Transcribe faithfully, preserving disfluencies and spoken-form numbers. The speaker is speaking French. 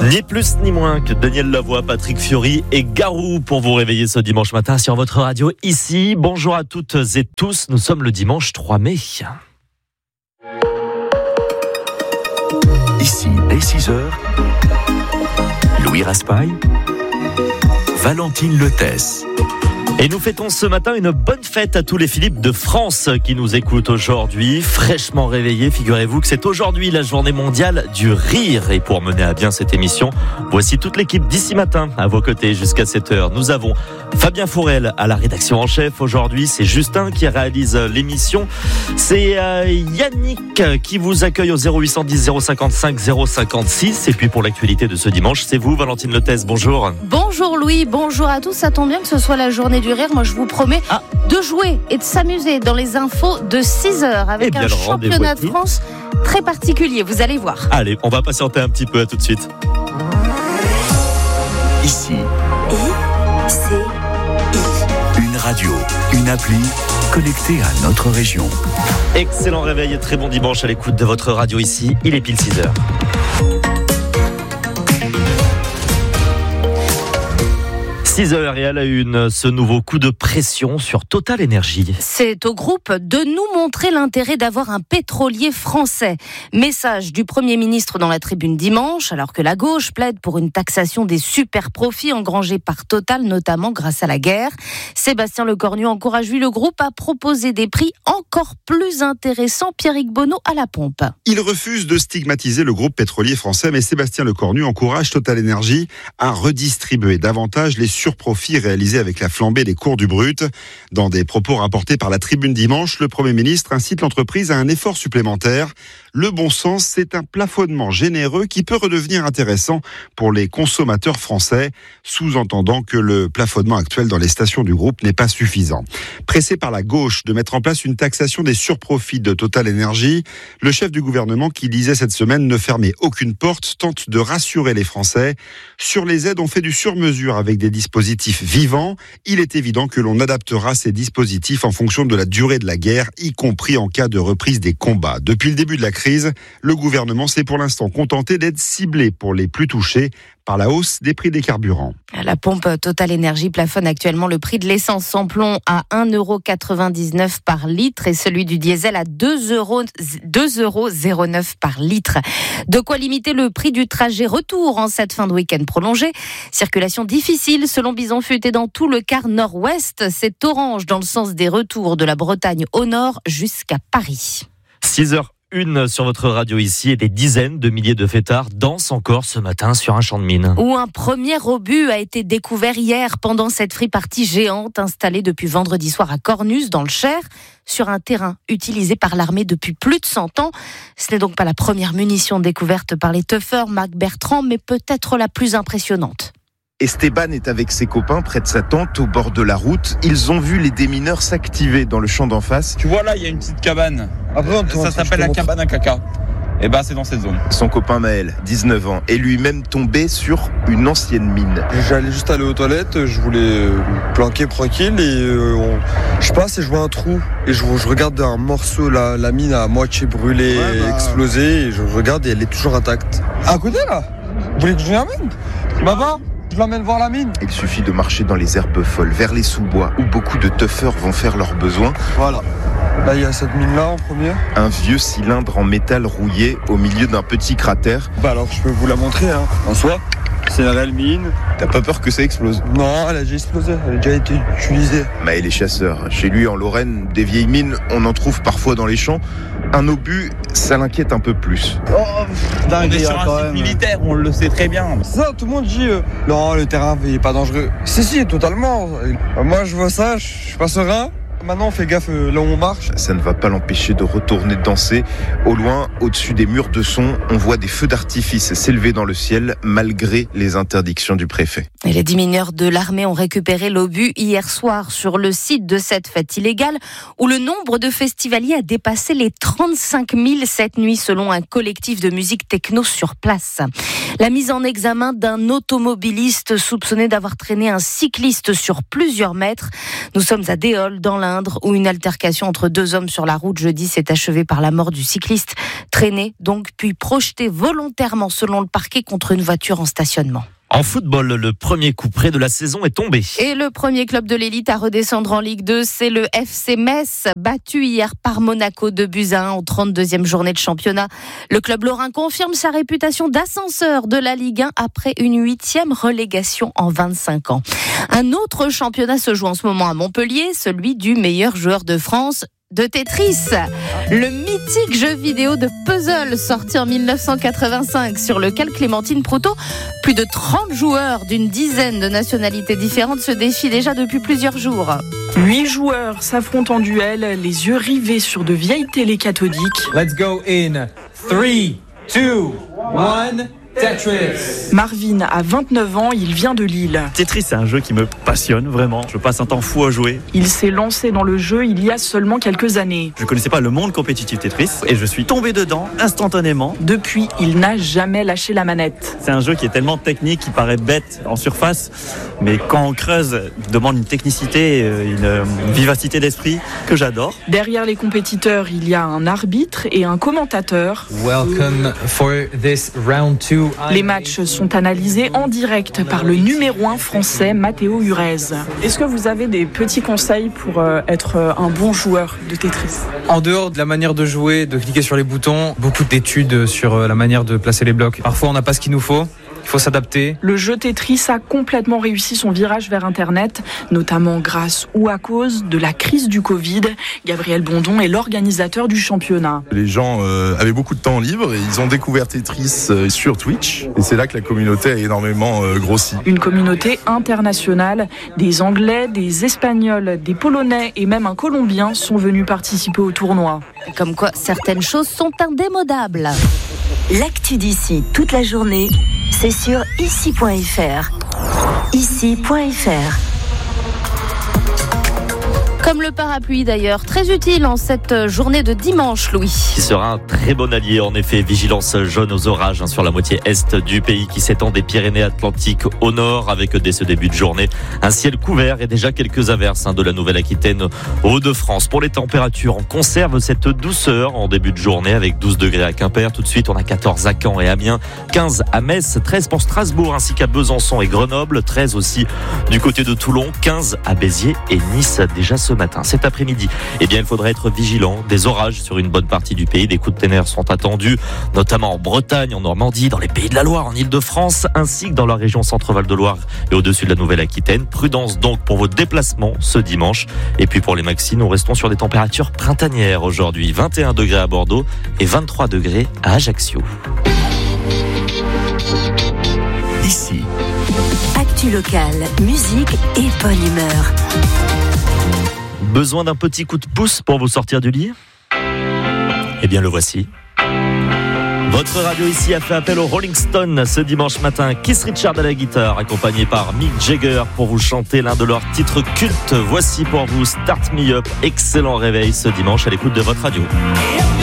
Ni plus ni moins que Daniel Lavoie, Patrick Fiori et Garou pour vous réveiller ce dimanche matin sur votre radio ici. Bonjour à toutes et tous, nous sommes le dimanche trois mai. Ici, dès six heures, Louis Raspail, Valentine Lethès. Et nous fêtons ce matin une bonne fête à tous les Philippe de France qui nous écoutent aujourd'hui. Fraîchement réveillés, figurez-vous que c'est aujourd'hui la journée mondiale du rire. Et pour mener à bien cette émission, voici toute l'équipe d'ici matin à vos côtés jusqu'à sept heures. Nous avons Fabien Fourel à la rédaction en chef aujourd'hui. C'est Justin qui réalise l'émission. C'est euh, Yannick qui vous accueille au zéro huit cent dix zéro cinquante-cinq zéro cinquante-six. Et puis pour l'actualité de ce dimanche, c'est vous, Valentine Lethès. Bonjour. Bonjour Louis, bonjour à tous. Ça tombe bien que ce soit la journée du rire. Moi, je vous promets ah. de jouer et de s'amuser dans les infos de six heures avec eh bien, un championnat de France très particulier. Vous allez voir. Allez, on va patienter un petit peu. À tout de suite. Ici. I, C, I. Une radio, une appli connectée à notre région. Excellent réveil et très bon dimanche à l'écoute de votre radio ici. Il est pile six heures. six heures et à la une, ce nouveau coup de pression sur Total Énergie. C'est au groupe de nous montrer l'intérêt d'avoir un pétrolier français. Message du Premier ministre dans la tribune dimanche, alors que la gauche plaide pour une taxation des super profits engrangés par Total, notamment grâce à la guerre. Sébastien Lecornu encourage lui le groupe à proposer des prix encore plus intéressants. Pierrick Bonneau à la pompe. Il refuse de stigmatiser le groupe pétrolier français, mais Sébastien Lecornu encourage Total Énergie à redistribuer davantage les surprofits réalisés avec la flambée des cours du brut. Dans des propos rapportés par la tribune dimanche, le Premier ministre incite l'entreprise à un effort supplémentaire. Le bon sens, c'est un plafonnement généreux qui peut redevenir intéressant pour les consommateurs français, sous-entendant que le plafonnement actuel dans les stations du groupe n'est pas suffisant. Pressé par la gauche de mettre en place une taxation des surprofits de Total Énergie, le chef du gouvernement qui disait cette semaine ne fermer aucune porte tente de rassurer les Français. Sur les aides, on fait du sur-mesure avec des dispositifs vivants. Il est évident que l'on adaptera ces dispositifs en fonction de la durée de la guerre, y compris en cas de reprise des combats. Depuis le début de la crise, le gouvernement s'est pour l'instant contenté d'être ciblé pour les plus touchés par la hausse des prix des carburants. La pompe Total Énergie plafonne actuellement le prix de l'essence sans plomb à un euro quatre-vingt-dix-neuf par litre et celui du diesel à deux euros zéro neuf par litre. De quoi limiter le prix du trajet retour en cette fin de week-end prolongée. Circulation difficile selon Bison Futé dans tout le quart nord-ouest. C'est orange dans le sens des retours de la Bretagne au nord jusqu'à Paris. six heures une sur votre radio ici et des dizaines de milliers de fêtards dansent encore ce matin sur un champ de mine. Où un premier obus a été découvert hier pendant cette free-party géante installée depuis vendredi soir à Cornus dans le Cher, sur un terrain utilisé par l'armée depuis plus de cent ans. Ce n'est donc pas la première munition découverte par les tuffeurs Marc Bertrand, mais peut-être la plus impressionnante. Esteban est avec ses copains près de sa tente au bord de la route. Ils ont vu les démineurs s'activer dans le champ d'en face. Tu vois là, il y a une petite cabane. Après, on ça s'appelle la cabane à caca. Et ben c'est dans cette zone. Son copain Maël, dix-neuf ans, est lui-même tombé sur une ancienne mine. J'allais juste aller aux toilettes, je voulais me planquer tranquille et euh, on... je passe et je vois un trou. Et je, je regarde un morceau, la, la mine à moitié brûlée, ouais, bah... explosée, et je regarde et elle est toujours intacte. À côté là ? Vous voulez que je vienne ? Maman ? Je l'emmène voir la mine. Il suffit de marcher dans les herbes folles, vers les sous-bois, où beaucoup de tuffeurs vont faire leurs besoins. Voilà. Là, il y a cette mine-là en premier. Un vieux cylindre en métal rouillé au milieu d'un petit cratère. Bah alors, je peux vous la montrer, hein. En soi, c'est une réelle mine. T'as pas peur que ça explose ? Non, elle a déjà explosé. Elle a déjà été utilisée. Maël est chasseur. Chez lui, en Lorraine, des vieilles mines, on en trouve parfois dans les champs. Un obus, ça l'inquiète un peu plus. Oh, on est sur un site militaire, on le sait très bien. Ça, tout le monde dit euh, non, le terrain il est pas dangereux. Si, si, totalement. Moi, je vois ça, je suis pas serein. Maintenant, on fait gaffe là où on marche. Ça ne va pas l'empêcher de retourner danser. Au loin, au-dessus des murs de son, on voit des feux d'artifice s'élever dans le ciel, malgré les interdictions du préfet. Et les dix mineurs de l'armée ont récupéré l'obus hier soir sur le site de cette fête illégale, où le nombre de festivaliers a dépassé les trente-cinq mille cette nuit, selon un collectif de musique techno sur place. La mise en examen d'un automobiliste soupçonné d'avoir traîné un cycliste sur plusieurs mètres. Nous sommes à Déol, dans l'Indre, où une altercation entre deux hommes sur la route jeudi s'est achevée par la mort du cycliste, traîné donc puis projeté volontairement selon le parquet contre une voiture en stationnement. En football, le premier coup près de la saison est tombé. Et le premier club de l'élite à redescendre en Ligue deux, c'est le F C Metz, battu hier par Monaco deux buts à un en trente-deuxième journée de championnat. Le club lorrain confirme sa réputation d'ascenseur de la Ligue un après une huitième relégation en vingt-cinq ans. Un autre championnat se joue en ce moment à Montpellier, celui du meilleur joueur de France de Tetris, le mythique jeu vidéo de puzzle sorti en dix-neuf cent quatre-vingt-cinq sur lequel Clémentine Proutot, plus de trente joueurs d'une dizaine de nationalités différentes se défient déjà depuis plusieurs jours. Huit joueurs s'affrontent en duel, les yeux rivés sur de vieilles télés cathodiques. Let's go in three, two, one... Tetris. Marvin a vingt-neuf ans, il vient de Lille. Tetris, c'est un jeu qui me passionne vraiment. Je passe un temps fou à jouer. Il s'est lancé dans le jeu il y a seulement quelques années. Je connaissais pas le monde compétitif Tetris et je suis tombé dedans instantanément. Depuis, il n'a jamais lâché la manette. C'est un jeu qui est tellement technique, qui paraît bête en surface, mais quand on creuse, il demande une technicité, une vivacité d'esprit que j'adore. Derrière les compétiteurs, il y a un arbitre et un commentateur. Welcome for this round two. Les matchs sont analysés en direct par le numéro un français Matteo Urez. Est-ce que vous avez des petits conseils pour être un bon joueur de Tetris ? En dehors de la manière de jouer, de cliquer sur les boutons, beaucoup d'études sur la manière de placer les blocs. Parfois on n'a pas ce qu'il nous faut. Il faut s'adapter. Le jeu Tetris a complètement réussi son virage vers Internet, notamment grâce ou à cause de la crise du Covid. Gabriel Bondon est l'organisateur du championnat. Les gens euh, avaient beaucoup de temps libre et ils ont découvert Tetris euh, sur Twitch. Et c'est là que la communauté a énormément euh, grossi. Une communauté internationale. Des Anglais, des Espagnols, des Polonais et même un Colombien sont venus participer au tournoi. Comme quoi, certaines choses sont indémodables. L'actu d'ici toute la journée, c'est sur ici point f r. ici point f r. Comme le parapluie d'ailleurs, très utile en cette journée de dimanche, Louis. Qui sera un très bon allié, en effet. Vigilance jaune aux orages hein, sur la moitié est du pays qui s'étend des Pyrénées-Atlantiques au nord, avec dès ce début de journée un ciel couvert et déjà quelques averses hein, de la Nouvelle-Aquitaine aux Hauts-de-France. Pour les températures, on conserve cette douceur en début de journée avec douze degrés à Quimper. Tout de suite, on a quatorze à Caen et Amiens, quinze à Metz, treize pour Strasbourg ainsi qu'à Besançon et Grenoble, treize aussi du côté de Toulon, quinze à Béziers et Nice déjà ce matin. Cet après-midi, eh bien, il faudra être vigilant. Des orages sur une bonne partie du pays. Des coups de tonnerre sont attendus, notamment en Bretagne, en Normandie, dans les Pays de la Loire, en Île-de-France, ainsi que dans la région Centre-Val de Loire et au-dessus de la Nouvelle-Aquitaine. Prudence donc pour vos déplacements ce dimanche. Et puis pour les maxis, nous restons sur des températures printanières aujourd'hui. vingt et un degrés à Bordeaux et vingt-trois degrés à Ajaccio. Ici. Actu locale, musique et bonne humeur. Besoin d'un petit coup de pouce pour vous sortir du lit ? Eh bien le voici. Votre radio ici a fait appel aux Rolling Stones ce dimanche matin. Keith Richards à la guitare, accompagné par Mick Jagger pour vous chanter l'un de leurs titres cultes. Voici pour vous Start Me Up. Excellent réveil ce dimanche à l'écoute de votre radio.